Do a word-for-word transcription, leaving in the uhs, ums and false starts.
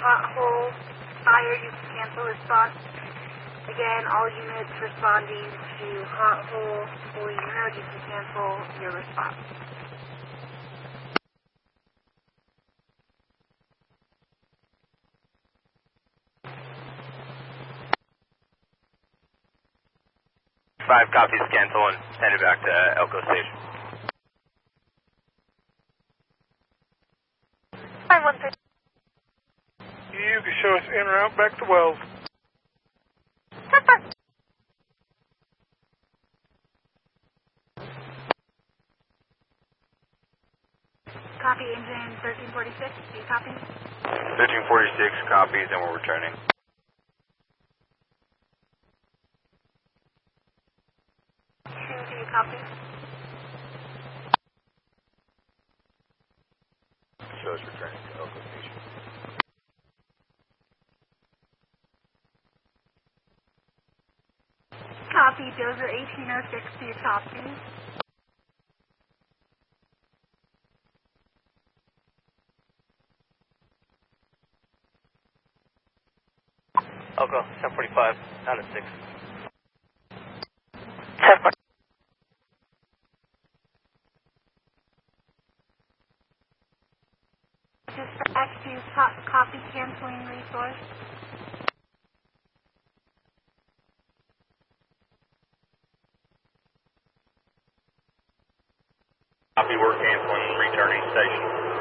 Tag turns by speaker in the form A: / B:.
A: hot hole fire, you can cancel response. Again, all units responding to hot hole fully mirrored, you can cancel your response.
B: Five copies, cancel and send it back to Elko Station.
A: Five one three.
C: You can show us en route back to Wells.
A: Copy, engine thirteen forty-six. Do you copy?
B: thirteen forty-six copies and we're returning.
A: Two, do you copy?
B: Shows returning to Elko Station.
A: Copy, Dozer eighteen oh six. Do you copy?
B: Elko, ten forty-five, down to six.
A: Dispatch to top copy, canceling resource.
B: Copy, we're canceling, returning station.